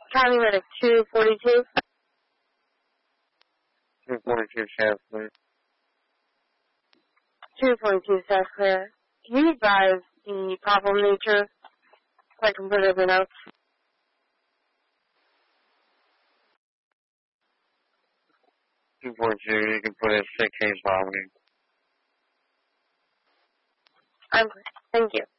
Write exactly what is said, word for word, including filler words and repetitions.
County Medic two forty-two. two forty-two South Clear. two forty-two South Clear. Can you advise the problem nature so I can put it in the notes? two forty-two, you can put a sick case vomiting. I'm good. Thank you.